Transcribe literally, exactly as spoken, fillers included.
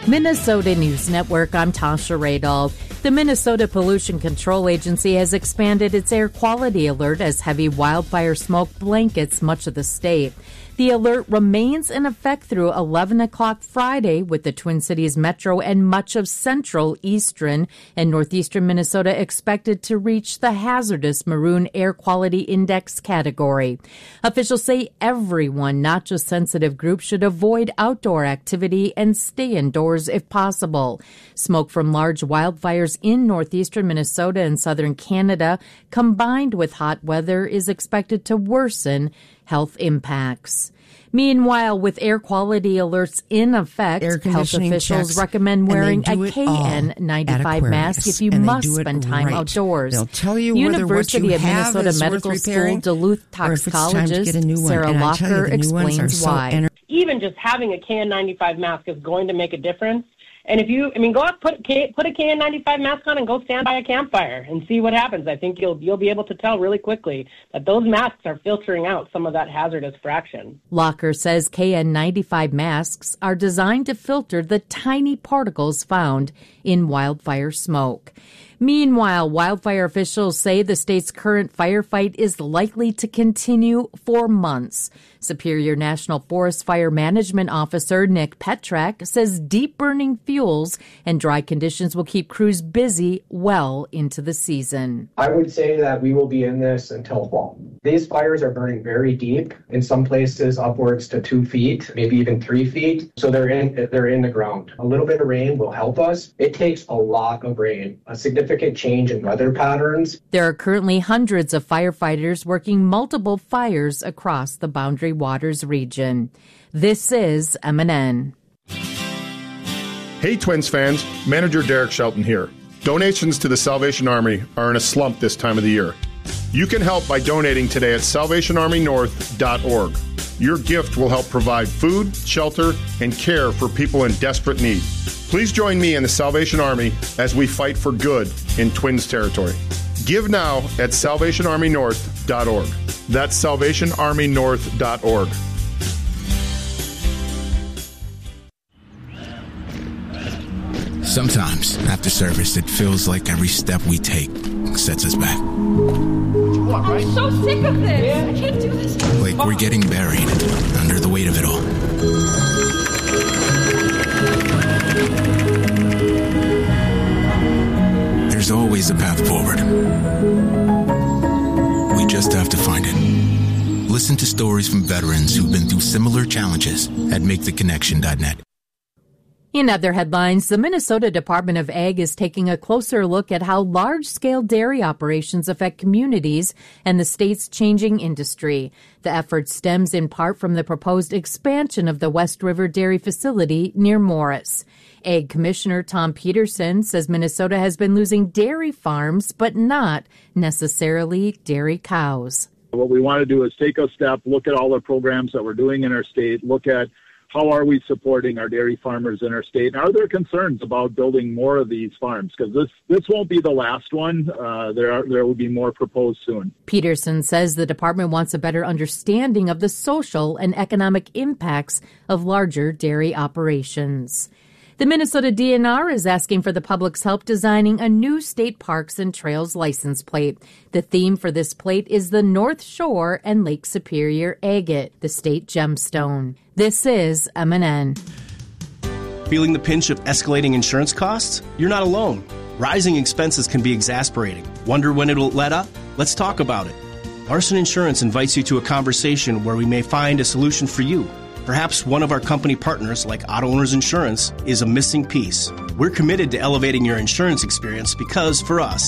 Minnesota News Network, I'm Tasha Radal. The Minnesota Pollution Control Agency has expanded its air quality alert as heavy wildfire smoke blankets much of the state. The alert remains in effect through eleven o'clock Friday, with the Twin Cities Metro and much of central, eastern, and northeastern Minnesota expected to reach the hazardous maroon air quality index category. Officials say everyone, not just sensitive groups, should avoid outdoor activity and stay indoors if possible. Smoke from large wildfires in northeastern Minnesota and southern Canada, combined with hot weather, is expected to worsen health impacts. Meanwhile, with air quality alerts in effect, health officials recommend wearing a K N ninety-five mask if you must spend time right. outdoors. They'll tell you University whether of what you have Minnesota is Medical worth School repairing, Duluth toxicologist Sarah and Locker you, explains so why. ener- Even just having a K N ninety-five mask is going to make a difference. And if you, I mean, go out, put K, put a K N ninety-five mask on and go stand by a campfire and see what happens. I think you'll you'll be able to tell really quickly that those masks are filtering out some of that hazardous fraction. Locker says K N ninety-five masks are designed to filter the tiny particles found in wildfire smoke. Meanwhile, wildfire officials say the state's current firefight is likely to continue for months. Superior National Forest Fire Management Officer Nick Petrak says deep burning fuels and dry conditions will keep crews busy well into the season. I would say that we will be in this until fall. These fires are burning very deep, in some places upwards to two feet, maybe even three feet. So they're in they're in the ground. A little bit of rain will help us. It takes a lot of rain, a significant change in weather patterns. There are currently hundreds of firefighters working multiple fires across the Boundary Waters region. This is M N N. Hey Twins fans, Manager Derek Shelton here. Donations to the Salvation Army are in a slump this time of the year. You can help by donating today at salvation army north dot org. Your gift will help provide food, shelter, and care for people in desperate need. Please join me and the Salvation Army as we fight for good in Twins territory. Give now at salvation army north dot org. That's salvation army north dot org. Sometimes, after service, it feels like every step we take sets us back. What, right? I'm so sick of this. Yeah. I can't do this. Like we're getting buried under the weight of it all. There's always a path forward. We just have to find it. Listen to stories from veterans who've been through similar challenges at make the connection dot net. In other headlines, the Minnesota Department of Ag is taking a closer look at how large-scale dairy operations affect communities and the state's changing industry. The effort stems in part from the proposed expansion of the West River Dairy Facility near Morris. Ag Commissioner Tom Peterson says Minnesota has been losing dairy farms, but not necessarily dairy cows. What we want to do is take a step, look at all the programs that we're doing in our state, look at how are we supporting our dairy farmers in our state? And are there concerns about building more of these farms? Because this, this won't be the last one. Uh, there are, there will be more proposed soon. Peterson says the department wants a better understanding of the social and economic impacts of larger dairy operations. The Minnesota D N R is asking for the public's help designing a new state parks and trails license plate. The theme for this plate is the North Shore and Lake Superior agate, the state gemstone. This is M N N. Feeling the pinch of escalating insurance costs? You're not alone. Rising expenses can be exasperating. Wonder when it'll let up? Let's talk about it. Larson Insurance invites you to a conversation where we may find a solution for you. Perhaps one of our company partners, like Auto Owners Insurance, is a missing piece. We're committed to elevating your insurance experience because, for us,